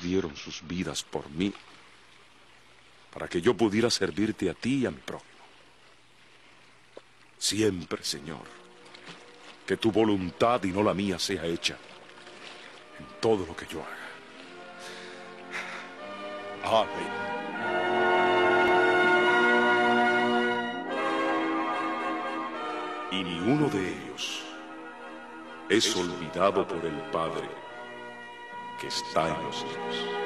dieron sus vidas por mí, para que yo pudiera servirte a ti y a mi prójimo. Siempre, Señor, que tu voluntad y no la mía sea hecha en todo lo que yo haga. Amén. Y ni uno de ellos es olvidado por el Padre que está en los cielos.